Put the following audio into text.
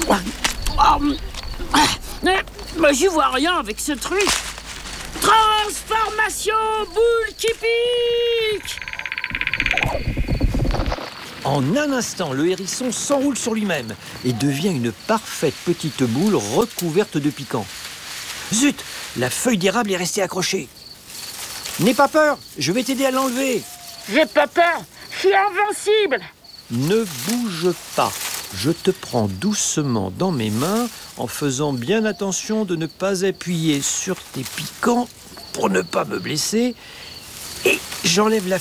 Mais j'y vois rien avec ce truc. Transformation boule qui pique. En un instant, le hérisson s'enroule sur lui-même et devient une parfaite petite boule recouverte de piquants. Zut, la feuille d'érable est restée accrochée. N'aie pas peur, je vais t'aider à l'enlever. J'ai pas peur, je suis invincible. Ne bouge pas. Je te prends doucement dans mes mains en faisant bien attention de ne pas appuyer sur tes piquants pour ne pas me blesser. Et j'enlève la